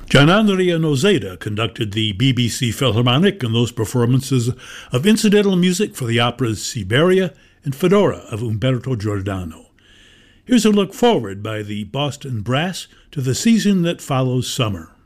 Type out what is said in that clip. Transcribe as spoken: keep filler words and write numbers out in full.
Gianandrea Noseda conducted the B B C Philharmonic in those performances of incidental music for the operas Siberia and Fedora of Umberto Giordano. Here's a look forward by the Boston Brass to the season that follows summer.